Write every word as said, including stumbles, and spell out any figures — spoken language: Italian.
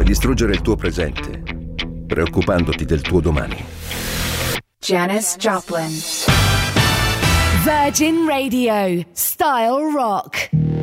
distruggere il tuo presente, preoccupandoti del tuo domani. Janis Joplin. Virgin Radio, Style Rock.